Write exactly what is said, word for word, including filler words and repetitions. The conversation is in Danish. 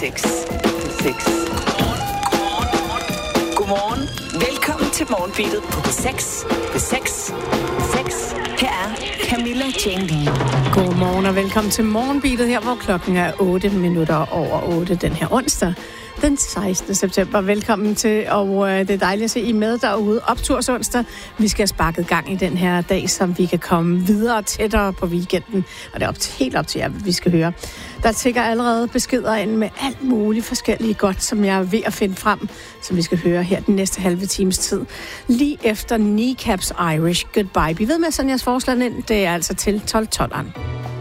seks. P seks. Godmorgen. Velkommen til Morgenbeatet på P seks. P seks. P seks. Her er Camilla Jane Lea. Godmorgen og velkommen til Morgenbeatet her, hvor klokken er otte minutter over otte den her onsdag. Den sekstende september. Velkommen til, og øh, det er dejligt at se I med derude. Optursonsdag. Vi skal have sparket gang i den her dag, så vi kan komme videre og tættere på weekenden. Og det er op til, helt op til jer, hvad vi skal høre. Der tigger allerede beskeder ind med alt muligt forskellige godt, som jeg er ved at finde frem, som vi skal høre her den næste halve times tid. Lige efter Kneecaps Irish Goodbye. Vi ved med at sende jeres forslag ind. Det er altså til tolv tolv.